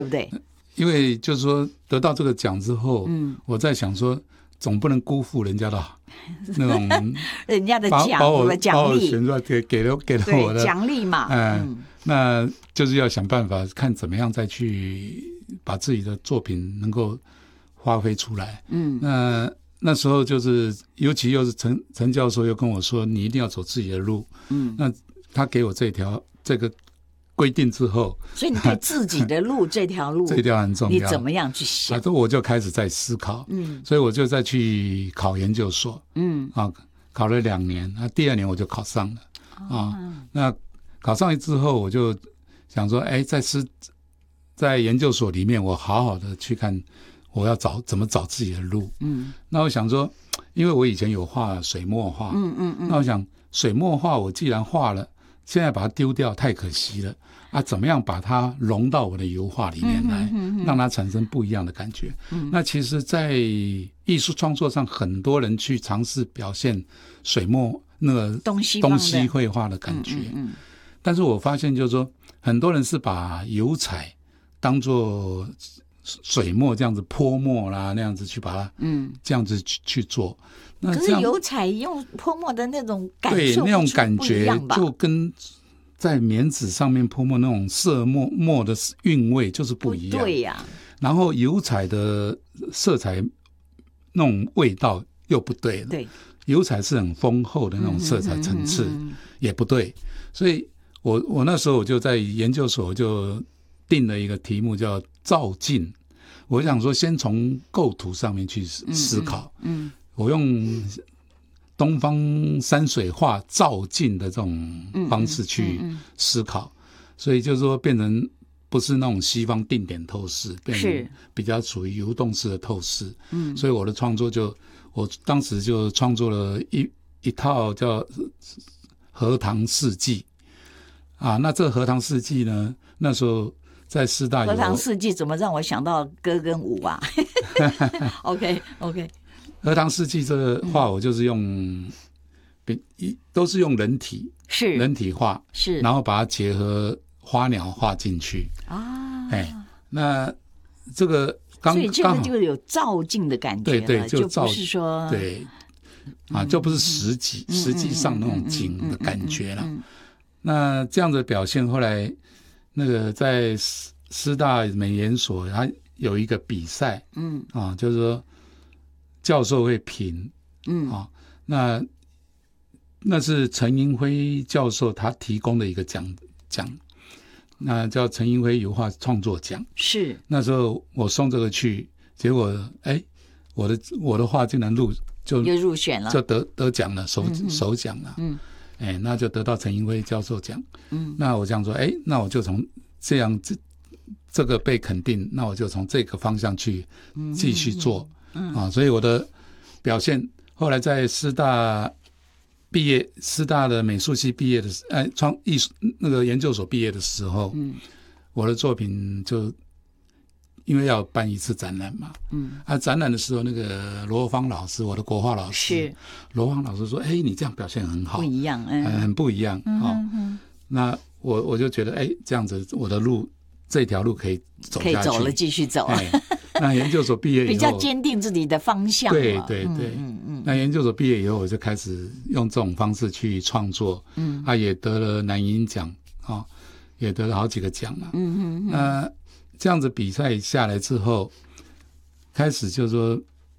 对不对？ 因为就是说得到这个奖之后，我在想说，总不能辜负人家的那种人家的把我奖励选出来给了我的奖励嘛， 那就是要想办法看怎么样再去把自己的作品能够发挥出来。那时候就是尤其又是陈教授又跟我说，你一定要走自己的路。那他给我这个规定之后， 所以你对自己的路这条路很重要， 你怎么样去想？ 我就开始在思考，所以我就再去考研究所，考了2年，那第2年我就考上了，那考上之后我就想说，在研究所里面，我好好的去看我要怎么找自己的路，那我想说，因为我以前有画水墨画，那我想水墨画我既然画了，现在把它丢掉太可惜了啊！怎么样把它融到我的油画里面来，让它产生不一样的感觉？那其实，在艺术创作上，很多人去尝试表现水墨那个东西绘画的感觉，但是我发现就是说，很多人是把油彩当作水墨这样子泼墨啦，那样子去把它这样子去做。那可是油彩用泼墨的那种感受， 对，那种感觉就跟在棉纸上面泼墨那种色墨的韵味就是不一样。 对呀， 然后油彩的色彩那种味道又不对了。 对， 油彩是很丰厚的那种色彩层次，也不对。所以我那时候我就在研究所就定了一个题目叫照镜。我想说，先从构图上面去思考。我用东方山水画照镜的这种方式去思考，所以就是说变成不是那种西方定点透视，变成比较属于游动式的透视。所以我的创作我当时就创作了一套叫荷塘四季啊。那这荷塘四季呢，那时候在师大有荷塘四季，怎么让我想到歌跟舞啊？OK， 荷塘四季这个画，我就是都是用人体画，然后把它结合花鸟画进去啊。那这个所以这个就有照镜的感觉了， 对， 就不是说对就不是实际上那种景的感觉了。那这样的表现，后来那个在师大美研所，它有一个比赛，就是说教授会评，那是陈英辉教授他提供的一个奖，那叫陈英辉油画创作奖。是那时候我送这个去，结果我的画竟然就入选了， 就得奖了，首奖了。那就得到陈英辉教授奖。那我这样说，那我就从这个被肯定，那我就从这个方向去继续做。所以我的表现后来在师大的美术系毕业的艺术那个研究所毕业的时候，我的作品就因为要办一次展览嘛，展览的时候那个罗芳老师，我的国画老师，罗芳老师说，你这样表现很好， 不一样， 很不一样。那我就觉得，这样子我的路这条路可以走下去， 可以走了，继续走。 那研究所毕业以后， 比较坚定自己的方向。 对。那研究所毕业以后，我就开始用这种方式去创作。也得了南银奖，也得了好几个奖了。那这样子比赛下来之后，开始就是说，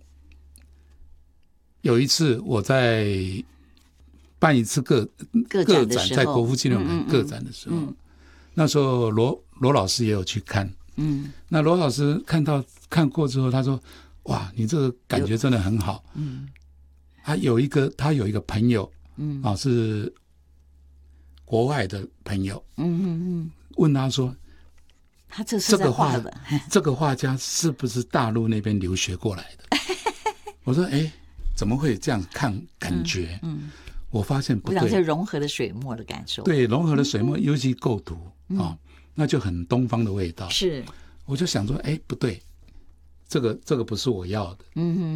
有一次我在办一次个展，在国父纪念馆个展的时候，那时候罗老师也有去看。那罗老师看过之后，他说：“哇，你这个感觉真的很好。”他有一个朋友，是国外的朋友，问他说：“ 他这是在画的， 这个画家是不是大陆那边留学过来的？”我说：“怎么会这样看感觉？”我发现不对， 我想是融合了水墨的感受， 对，融合了水墨，尤其构图那就很东方的味道。 是， 我就想说，不对，这个不是我要的。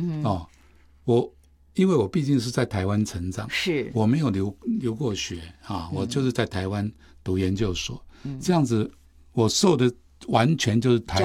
因为我毕竟是在台湾成长， 是我没有留过学我就是在台湾读研究所，这样子我受的完全就是台